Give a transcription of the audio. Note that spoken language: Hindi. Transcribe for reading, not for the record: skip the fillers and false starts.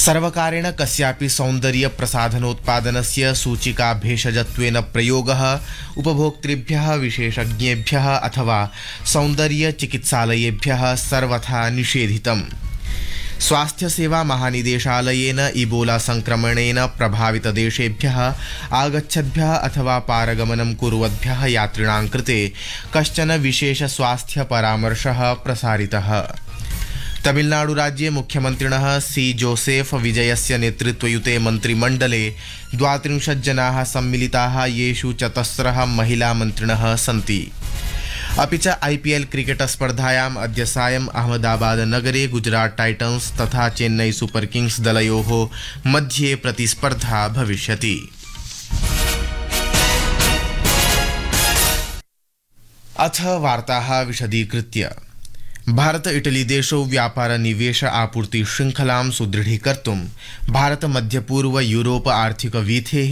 सर्वकारेण कस्यापि सौन्दर्य प्रसाधनोत्पादनस्य सूचिका भेषजत्वेन प्रयोगः उपभोक्तृभ्यः विशेषज्ञेभ्यः अथवा सौन्दर्य चिकित्सालयेभ्यः सर्वथा निषेधितम्। स्वास्थ्य सेवा महानिदेशालयेन इबोला संक्रमणेन प्रभावितदेशेभ्यः आगच्छद्भ्यः अथवा पारगमनं कुर्वद्भ्यः यात्रिणां कृते कश्चन विशेष स्वास्थ्य परामर्शः प्रसारितः। तमिलनाडु राज्ये मुख्यमन्त्रिणः सी जोसेफ विजयस्य नेतृत्वयुते मन्त्रिमण्डले 32 जनाः सम्मिलिताः, येषु 4 महिला मन्त्रिणः सन्ति। अपि च IPL क्रिकेट स्पर्धायाम् अद्य सायम् अहमदाबाद नगरे गुजरात टाइटन्स तथा चेन्नई सुपर किंग्स दलयोः मध्ये प्रतिस्पर्धा भविष्यति। अथ वार्ताः विशदीकृत्य। भारत इटली देशौ व्यापार निवेश आपूर्ति श्रृंखलां सुदृढीकर्तुं भारत मध्यपूर्व यूरोप आर्थिक वीथेः